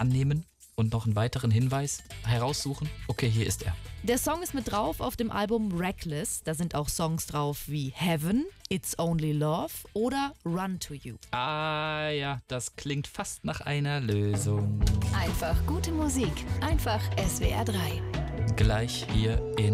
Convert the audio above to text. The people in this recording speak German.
annehmen und noch einen weiteren Hinweis heraussuchen? Okay, hier ist er. Der Song ist mit drauf auf dem Album Reckless. Da sind auch Songs drauf wie Heaven, It's Only Love oder Run to You. Ah ja, das klingt fast nach einer Lösung. Einfach gute Musik. Einfach SWR 3. Gleich hier in